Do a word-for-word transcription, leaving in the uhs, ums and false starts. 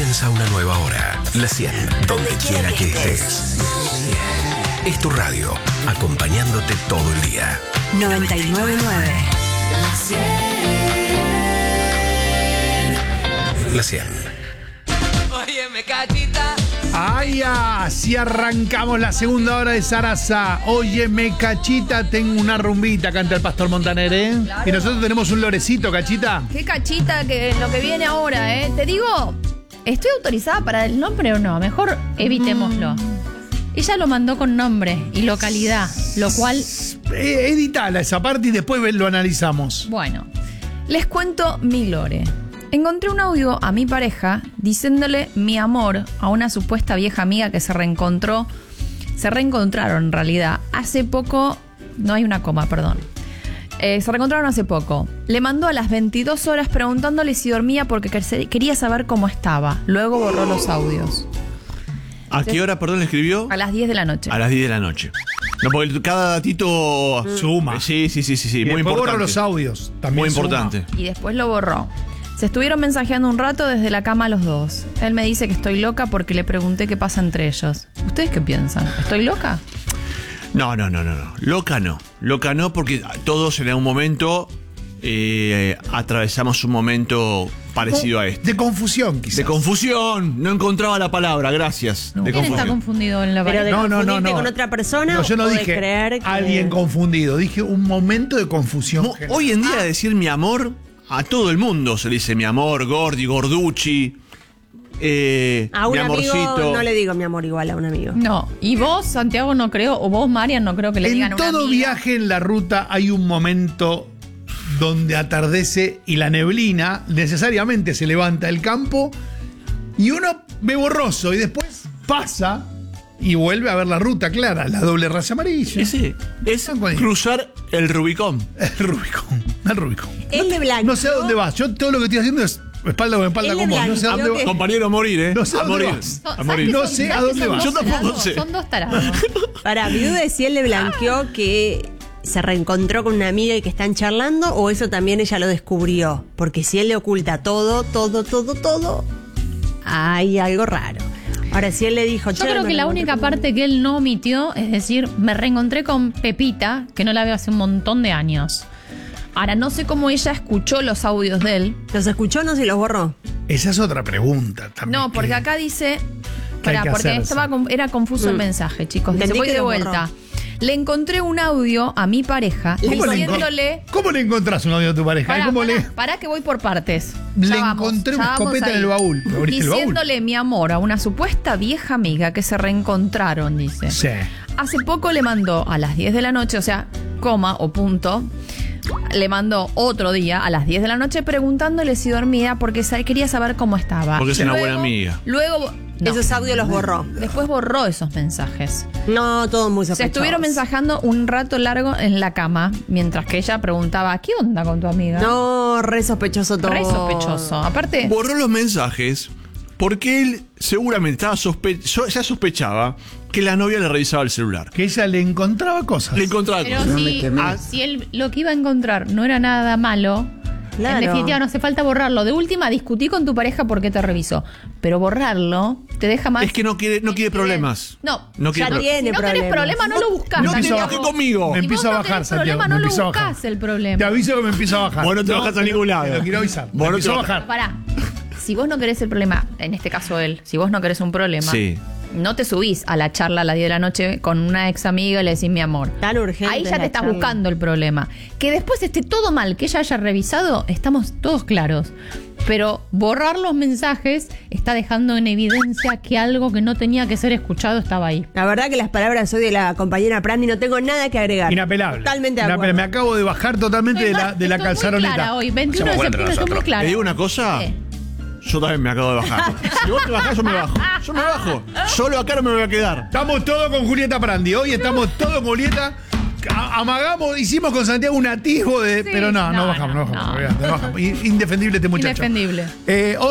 Comienza una nueva hora. La cien, donde quiera que estés. Es tu radio, acompañándote todo el día. noventa y nueve punto nueve. La cien. Óyeme, cachita. ¡Ay, ya! Así arrancamos la segunda hora de Sarasa. Óyeme, cachita, tengo una rumbita, canta el Pastor Montaner, ¿eh? Claro. Y nosotros tenemos un lorecito, cachita. Qué cachita que lo que viene ahora, ¿eh? Te digo, ¿estoy autorizada para el nombre o no? Mejor evitémoslo. Ella lo mandó con nombre y localidad, lo cual... Eh, editala esa parte y después lo analizamos. Bueno, les cuento mi lore. Encontré un audio a mi pareja diciéndole mi amor a una supuesta vieja amiga que se reencontró. Se reencontraron en realidad. Hace poco... No hay una coma, perdón. Eh, se reencontraron hace poco. Le mandó a las veintidós horas preguntándole si dormía porque quería saber cómo estaba. Luego borró los audios. ¿A qué hora, perdón, le escribió? A las diez de la noche. A las diez de la noche. No, porque cada datito Suma. Sí, sí, sí, sí, sí. Y Muy después importante. borro los audios. También Muy suma. importante. Y después lo borró. Se estuvieron mensajeando un rato desde la cama los dos. Él me dice que estoy loca porque le pregunté qué pasa entre ellos. ¿Ustedes qué piensan? ¿Estoy loca? No, no, no, no, no. Loca no. Loca no, porque todos en algún momento eh, atravesamos un momento parecido a este. De confusión, quizás. De confusión. No encontraba la palabra, gracias. No. De ¿Quién está confusión. confundido en la Pero de pareja? No, no, no, confundirte no. con otra persona No, yo no o de dije creer que... alguien confundido. Dije un momento de confusión. Mo- general. Hoy en día decir mi amor, a todo el mundo se le dice mi amor, Gordi, Gorducci, eh, A un mi amigo amorcito. no le digo mi amor igual a un amigo. No. Y vos, Santiago, no creo, o vos, Marian, no creo que le digan En a una todo amiga. viaje en la ruta hay un momento donde atardece y la neblina necesariamente se levanta el campo y uno ve borroso y después pasa y vuelve a ver la ruta clara, la doble raya amarilla. Ese es cruzar el Rubicón. El Rubicón, el Rubicón. Él le blanqueó. No sé a dónde vas. Yo todo lo que estoy haciendo es espalda con espalda Él con le vos. No sé a blanqueó dónde que- vas. Compañero, a morir, ¿eh? No sé a a dónde morir. vas. Son- A ¿sabes morir. que No son- sé a sabes que dónde son vas. dos Yo tampoco tarados? sé. Son dos tarados. Para, mi duda es si él le blanqueó que se reencontró con una amiga y que están charlando, o eso también ella lo descubrió. Porque si él le oculta todo, todo, todo, todo, hay algo raro. Ahora, si él le dijo... Yo "Che, creo me que la reencontré única con-". parte que él no omitió es decir, me reencontré con Pepita, que no la veo hace un montón de años. Ahora, no sé cómo ella escuchó los audios de él. ¿Los escuchó o no se los borró? Esa es otra pregunta también. No, porque que- acá dice... que hay Pará, que porque hacerse. estaba con- era confuso el Mm. mensaje, chicos. Dice, Entendí voy que de lo vuelta. borró. Le encontré un audio a mi pareja ¿Cómo le, diciéndole... encon- ¿Cómo le encontrás un audio a tu pareja? Pará, ¿Cómo pará, le, pará que voy por partes. le Ya vamos, encontré ya una vamos escopeta en ahí. el baúl? ¿Me abriste el baúl? Diciéndole mi amor a una supuesta vieja amiga que se reencontraron, dice. Sí. Hace poco le mandó a las diez de la noche, o sea, coma o punto. Le mandó otro día a las diez de la noche preguntándole si dormía porque sa- quería saber cómo estaba. Porque es una Luego- buena amiga. Luego, no. Esos audios los borró. Después borró esos mensajes. No, todo muy Se sospechoso. estuvieron mensajando un rato largo en la cama mientras que ella preguntaba, ¿qué onda con tu amiga? No, re sospechoso todo. Re sospechoso. Aparte, Borró los mensajes porque él seguramente estaba sospe so- ya sospechaba que la novia le revisaba el celular. Que ella le encontraba cosas. Le encontraba pero cosas. si, ah, si él lo que iba a encontrar no era nada malo, Claro. en definitiva no hace falta borrarlo. De última, discutí con tu pareja porque te revisó. Pero borrarlo te deja más... Es que no quiere, no quiere problemas. No, No quiere ya pro- tiene si no querés problemas. problema, no lo buscas. No te empiezo a enojes bajar. conmigo. Me Si empiezo vos a no bajar, tenés Santiago. problema, me no lo empiezo a buscás bajar. el problema. Te aviso que me empiezo a bajar. Vos no te bajás a ningún lado. Te lo quiero avisar. Vos Me no te empiezo a bajás. bajar. Pará. Si vos no querés el problema, en este caso él, si vos no querés un problema, Sí. no te subís a la charla a las diez de la noche con una ex amiga y le decís mi amor. Tan urgente Ahí ya la te estás charla. buscando el problema. Que después esté todo mal, que ella haya revisado, estamos todos claros. Pero borrar los mensajes está dejando en evidencia que algo que no tenía que ser escuchado estaba ahí. La verdad que las palabras hoy de la compañera Prandi no tengo nada que agregar. Inapelable. Totalmente de Inapelable. acuerdo. Me acabo de bajar totalmente de la, de la Estoy muy calzaroneta. clara hoy, veintiuno de septiembre, estoy muy clara. ¿Te digo una cosa? ¿Qué? Yo también me acabo de bajar. Si vos te bajás, yo me bajo. Yo me bajo. Solo acá no me voy a quedar. Estamos todos con Julieta Prandi. Hoy estamos todos con Julieta. A- Amagamos, hicimos con Santiago un atisbo de. Sí, pero no, no, no, bajamos, no, no, bajamos. no. olvidate, no bajamos. Indefendible este muchacho. Indefendible. Eh,